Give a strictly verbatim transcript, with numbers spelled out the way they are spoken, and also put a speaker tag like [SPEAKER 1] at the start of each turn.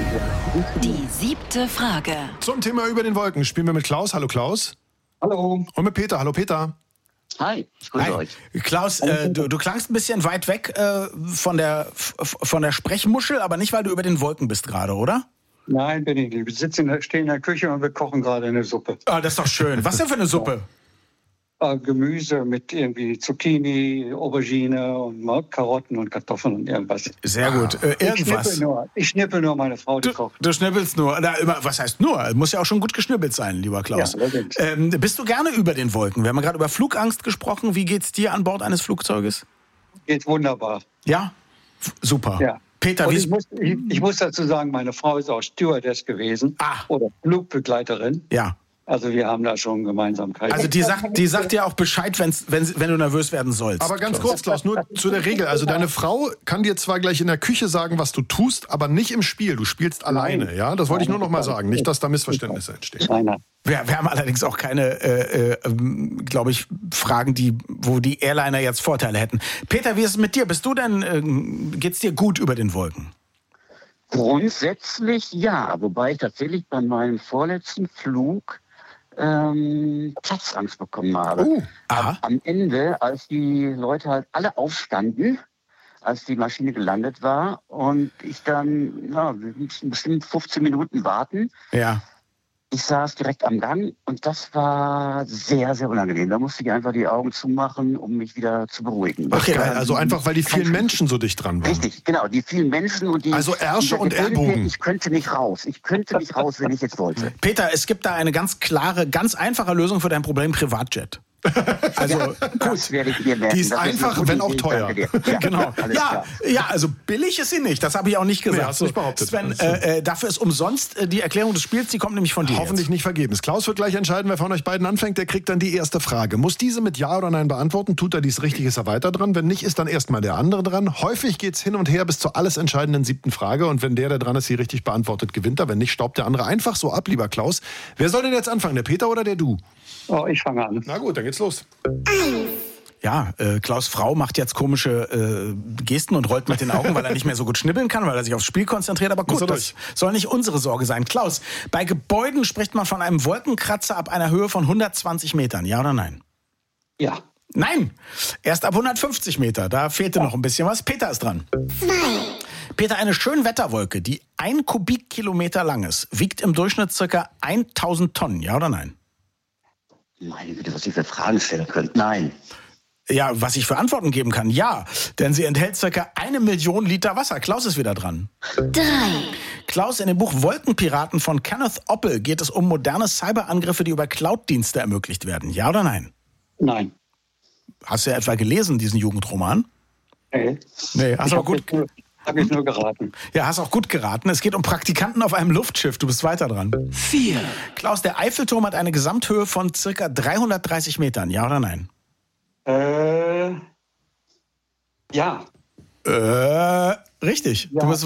[SPEAKER 1] Die siebte Frage.
[SPEAKER 2] Zum Thema über den Wolken spielen wir mit Klaus. Hallo Klaus.
[SPEAKER 3] Hallo.
[SPEAKER 2] Und mit Peter. Hallo Peter.
[SPEAKER 3] Hi, ich grüße
[SPEAKER 4] Hi.
[SPEAKER 3] euch.
[SPEAKER 4] Klaus, äh, du, du klangst ein bisschen weit weg äh, von, der, f- von der Sprechmuschel, aber nicht, weil du über den Wolken bist gerade, oder?
[SPEAKER 5] Nein, bin ich nicht. Wir sitzen in der, stehen in der Küche und wir kochen gerade eine Suppe.
[SPEAKER 4] Ah, das ist doch schön. Was denn für eine Suppe?
[SPEAKER 5] Äh, Gemüse mit irgendwie Zucchini, Aubergine und mal Karotten und Kartoffeln und irgendwas.
[SPEAKER 4] Sehr gut. Äh,
[SPEAKER 5] Ich
[SPEAKER 4] irgendwas.
[SPEAKER 5] schnippel nur, ich schnippel nur meine Frau, die
[SPEAKER 4] Du,
[SPEAKER 5] kocht.
[SPEAKER 4] du schnippelst nur. Na, immer, was heißt nur? Muss ja auch schon gut geschnippelt sein, lieber Klaus.
[SPEAKER 5] Ja, allerdings.
[SPEAKER 4] ähm, bist du gerne über den Wolken? Wir haben ja gerade über Flugangst gesprochen. Wie geht's dir an Bord eines Flugzeuges?
[SPEAKER 5] Geht wunderbar.
[SPEAKER 4] Ja? F- super.
[SPEAKER 5] Ja.
[SPEAKER 4] Peter,
[SPEAKER 5] Und
[SPEAKER 4] wie
[SPEAKER 5] ich muss, ich, ich muss dazu sagen, meine Frau ist auch Stewardess gewesen
[SPEAKER 4] Ah.
[SPEAKER 5] oder Flugbegleiterin.
[SPEAKER 4] Ja.
[SPEAKER 5] Also wir haben da schon Gemeinsamkeiten.
[SPEAKER 4] Also die sagt, die sagt dir auch Bescheid, wenn's, wenn, wenn du nervös werden sollst.
[SPEAKER 2] Aber ganz kurz, Klaus, nur zu der Regel. Also deine Frau kann dir zwar gleich in der Küche sagen, was du tust, aber nicht im Spiel. Du spielst alleine, ja? Das wollte ich nur noch mal sagen. Nicht, dass da Missverständnisse entstehen.
[SPEAKER 5] Nein, nein.
[SPEAKER 4] Wir, wir haben allerdings auch keine, äh, äh, ähm, glaube ich, Fragen, die, wo die Airliner jetzt Vorteile hätten. Peter, wie ist es mit dir? Bist du denn, ähm, geht's dir gut über den Wolken?
[SPEAKER 3] Grundsätzlich ja, wobei ich tatsächlich bei meinem vorletzten Flug ähm, Platzangst bekommen habe.
[SPEAKER 2] Oh,
[SPEAKER 4] aha.
[SPEAKER 3] Am Ende, als die Leute halt alle aufstanden, als die Maschine gelandet war und ich dann, ja, wir mussten bestimmt fünfzehn Minuten warten.
[SPEAKER 4] Ja.
[SPEAKER 3] Ich saß direkt am Gang und das war sehr, sehr unangenehm. Da musste ich einfach die Augen zumachen, um mich wieder zu beruhigen.
[SPEAKER 4] Okay,
[SPEAKER 2] geil. Also einfach, weil die vielen
[SPEAKER 3] Kein-
[SPEAKER 2] Menschen so dicht dran waren.
[SPEAKER 3] Richtig, genau, die vielen Menschen und die...
[SPEAKER 2] Also Ärsche
[SPEAKER 3] dieser
[SPEAKER 2] und
[SPEAKER 3] Gedanke,
[SPEAKER 2] Ellbogen.
[SPEAKER 3] Ich könnte nicht raus, ich könnte nicht raus, wenn ich jetzt wollte.
[SPEAKER 4] Peter, es gibt da eine ganz klare, ganz einfache Lösung für dein Problem: Privatjet. Also
[SPEAKER 3] Das werde ich mir merken.
[SPEAKER 2] Die ist
[SPEAKER 3] Das eine
[SPEAKER 2] einfach,
[SPEAKER 3] gute
[SPEAKER 2] wenn auch
[SPEAKER 3] Idee,
[SPEAKER 2] teuer.
[SPEAKER 3] danke dir. Ja,
[SPEAKER 4] genau.
[SPEAKER 3] alles
[SPEAKER 4] Ja,
[SPEAKER 3] klar.
[SPEAKER 4] ja, also billig ist sie nicht. Das habe ich auch nicht gesagt.
[SPEAKER 2] Nee, hast du nicht behauptet.
[SPEAKER 4] Sven,
[SPEAKER 2] Das ist-
[SPEAKER 4] äh, äh, dafür ist umsonst äh, die Erklärung des Spiels. Die kommt nämlich von dir.
[SPEAKER 2] Hoffentlich nicht vergebens. Klaus wird gleich entscheiden, wer von euch beiden anfängt. Der kriegt dann die erste Frage. Muss diese mit Ja oder Nein beantworten? Tut er dies richtig, ist er weiter dran. Wenn nicht, ist dann erstmal der andere dran. Häufig geht's hin und her bis zur alles entscheidenden siebten Frage. Und wenn der, der dran ist, sie richtig beantwortet, gewinnt er. Wenn nicht, staubt der andere einfach so ab, lieber Klaus. Wer soll denn jetzt anfangen, der Peter oder der du?
[SPEAKER 5] Oh, ich fange an.
[SPEAKER 2] Na gut, dann geht's los.
[SPEAKER 4] Ja, äh, Klaus' Frau macht jetzt komische äh, Gesten und rollt mit den Augen, weil er nicht mehr so gut schnibbeln kann, weil er sich aufs Spiel konzentriert. Aber
[SPEAKER 2] Muss
[SPEAKER 4] gut,
[SPEAKER 2] er
[SPEAKER 4] das soll nicht unsere Sorge sein. Klaus, bei Gebäuden spricht man von einem Wolkenkratzer ab einer Höhe von hundertzwanzig Metern. Ja oder nein?
[SPEAKER 5] Ja.
[SPEAKER 4] Nein, erst ab hundertfünfzig Meter. Da fehlte noch ein bisschen was. Peter ist dran. Peter, eine Schönwetterwolke, die ein Kubikkilometer lang ist, wiegt im Durchschnitt circa tausend Tonnen. Ja oder nein?
[SPEAKER 3] Meine Güte, was ich für Fragen stellen könnte. Nein.
[SPEAKER 4] Ja, was ich für Antworten geben kann, ja. Denn sie enthält circa eine Million Liter Wasser. Klaus ist wieder dran.
[SPEAKER 1] Drei.
[SPEAKER 4] Klaus, in dem Buch Wolkenpiraten von Kenneth Oppel geht es um moderne Cyberangriffe, die über Cloud-Dienste ermöglicht werden. Ja oder nein?
[SPEAKER 5] Nein.
[SPEAKER 4] Hast du ja etwa gelesen, diesen Jugendroman?
[SPEAKER 5] Nee.
[SPEAKER 4] Nee, hast
[SPEAKER 5] Ich
[SPEAKER 4] du auch
[SPEAKER 5] habe
[SPEAKER 4] gut,
[SPEAKER 5] jetzt, nur- hab jetzt nur geraten.
[SPEAKER 4] ja, hast auch gut geraten. Es geht um Praktikanten auf einem Luftschiff. Du bist weiter dran.
[SPEAKER 1] Vier.
[SPEAKER 4] Klaus, der Eiffelturm hat eine Gesamthöhe von circa dreihundertdreißig Metern. Ja oder nein?
[SPEAKER 5] Äh, ja.
[SPEAKER 4] Äh, richtig.
[SPEAKER 5] Ja.
[SPEAKER 4] Du bist